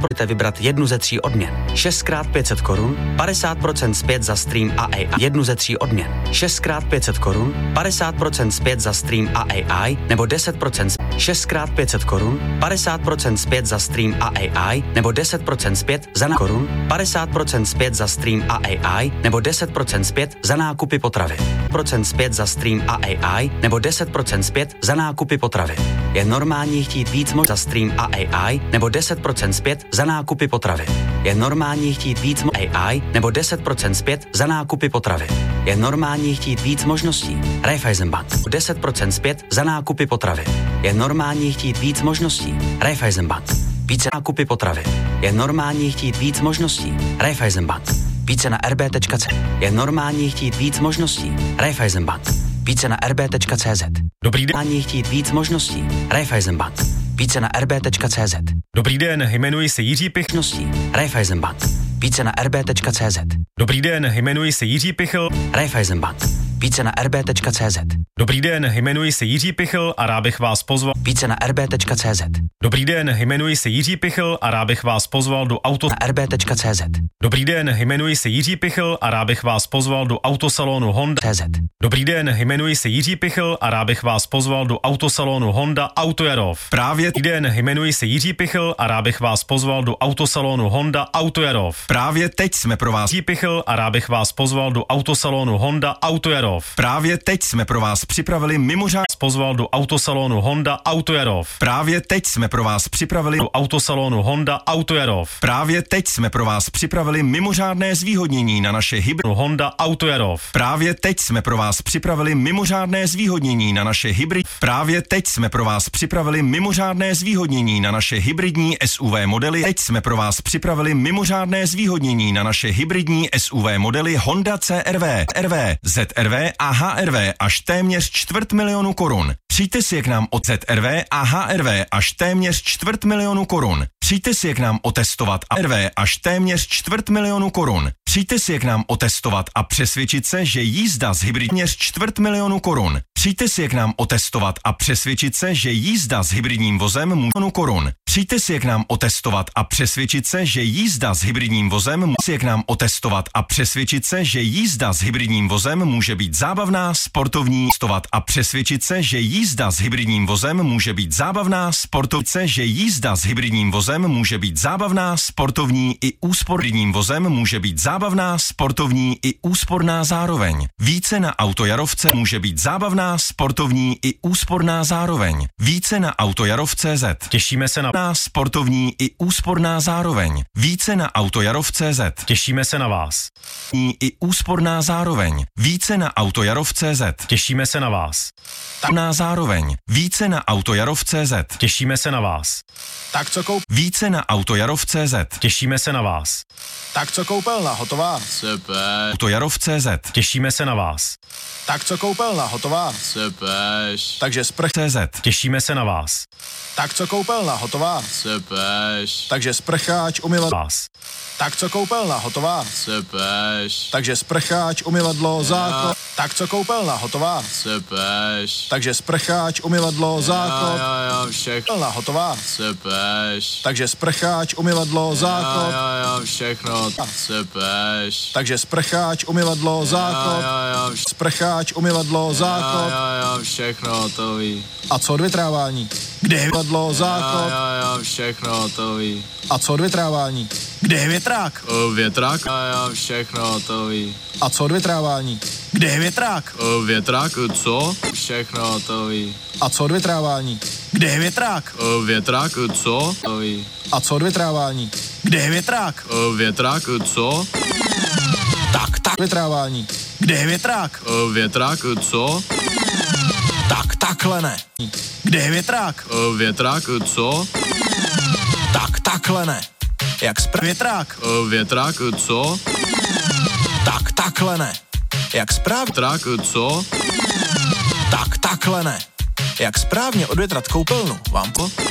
Můžete vybrat jednu ze 3 odměn. 6x 500 korun, 50% zpět za stream a AI. Jednu ze 3 odměn. 6x 500 korun, 50% zpět za stream a AI, nebo 10% 6x 500 korun, 50% zpět za stream a AI, nebo 10% zpět za korun, 50% zpět za stream a AI, nebo 10% zpět za nákupy potravy. Procent zpět za stream a AI, nebo 10% zpět za nákupy potravy. Je normální chtít víc za stream a AI, nebo 10% zpět za nákupy potravy. Je normální chtít víc AI, nebo 10% zpět za nákupy potravy. Je normální chtít víc možností. Raiffeisenbank. 10% zpět za nákupy potravy. Je normální chtít víc možností. Raiffeisenbank. Více nákupy potravy. Je normální chtít víc možností. Raiffeisenbank. Více na rb.cz. Je normální chtít víc možností. Raiffeisenbank. Více na rb.cz. Dobrý den. Normální chtít víc možností. Raiffeisenbank. Více na rb.cz. Dobrý den, jmenuji se Jiří Pichl. Raiffeisenbank. Více na rb.cz. Dobrý den, jmenuji se Jiří Pichl. Raiffeisenbank. Více na rb.cz. Dobrý den, jmenuji se Jiří Pichl a rád bych vás pozval. Více na rb.cz. Dobrý den, jmenuji se Jiří Pichl a rád bych vás pozval do auto. Na rb.cz. Dobrý den, jmenuji se Jiří Pichl a rád bych vás pozval do autosalonu Honda. Dobrý den, jmenuji se Jiří Pichl a rád bych vás pozval do autosalonu Honda Autojarov. Právě. Dobrý den, jmenuji se Jiří Pichl a rád bych vás pozval do autosalonu Honda Autojarov. Právě teď jsme pro vás. Jiří Pichl a rád bych vás pozval do autosalonu Honda Autojarov. Právě teď jsme pro vás připravili mimořádné. Pozval do autosalonu Honda Autojarov. Právě teď jsme pro vás připravili do autosalonu Honda Autojarov. Právě teď jsme pro vás připravili mimořádné zvýhodnění na naše hybridní Honda Autojarov. Právě teď jsme pro vás připravili mimořádné zvýhodnění na naše hybrid. Právě teď jsme pro vás připravili mimořádné zvýhodnění na naše hybridní SUV modely. Teď jsme pro vás připravili mimořádné zvýhodnění na naše hybridní SUV modely Honda CR-V, RV, ZR-V a HR-V až téměř 250 000 korun. Přijďte si je k nám od ZR-V a HR-V až téměř 250 000 korun. Přijďte si je k nám otestovat a RV až téměř 250 000 korun. Přijďte si je k nám otestovat a přesvědčit se, že jízda s hybridní téměř 250 000 korun. Přijďte si je k nám otestovat a přesvědčit se, že jízda s hybridním vozem může korun. Přijďte si je k nám otestovat a přesvědčit se, že jízda s hybridním vozem může je k nám otestovat a přesvědčit se, že jízda s hybridním vozem může být zábavná, sportovní, testovat a přesvědčit se, že jízda s hybridním vozem může být zábavná, sportovní, že jízda s hybridním vozem může být zábavná, sportovní i úsporným vozem může být zábavná, sportovní i úsporná zároveň. Více na Autojarovce může být zábavná, sportovní i úsporná zároveň. Více na Autojarov.cz. Těšíme se na sportovní i úsporná zároveň. Více na Autojarov.cz. Těšíme se na vás. I úsporná zároveň. Více na Autojarov.cz. Těšíme se na vás. Na zároveň. Více na Autojarov.cz. Těšíme se na vás. Tak co Více na Autojarov.cz. Těšíme se na vás. Tak co koupelna hotová? Super. Autojarov.cz. Těšíme se na vás. Tak co koupelna hotová? Sepeš. Takže CZ. Těšíme se na vás. Tak co koupelna hotová? Sepeš. Takže sprcháč, umyvadlo. Vás. Tak co koupelna hotová? Sepeš. Takže sprcháč, umyvadlo, záchod. Tak co koupelna hotová? Sepeš. Takže sprcháč, umyvadlo, záchod. Jo, všechno. Koupelna hotová? Sepeš. Takže sprcháč, umyvadlo, záchod. Jo, všechno. Sepeš. Takže sprcháč, umyvadlo, záchod. Sprcháč, umyvadlo, záchod. Jo, všechno hotový. A co odvětrávání? Kde je umyvadlo, záchod? Jo, všechno hotový. A co odvětrávání? Kde je větrák? Větrák? Jo, všechno hotový. A co odvětrávání? Kde je větrák? Větrák? Co? Všechno hotový. A co odvětrávání? Kde je větrák? Větrák? Co? Hotový. A co odvětrávání? Kde je větrák? Větrák? Co? Tak. Větrávání. Kde je větrák? Větrák? Co? Takhle ne. Kde je větrák? Větrák? Co? Takhle ne. Jak větrák? Větrák? Co? Takhle ne. Jak Větrák? Co? Takhle ne. Jak správně odvětrat koupelnu, vám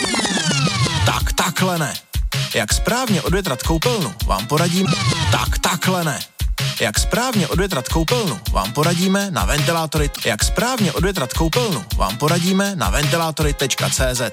takhle ne. Jak správně odvětrat koupelnu, vám poradím. Takhle ne. Jak správně odvětrat koupelnu, vám poradíme na ventilátory. Jak správně odvětrat koupelnu, vám poradíme na ventilátory.cz.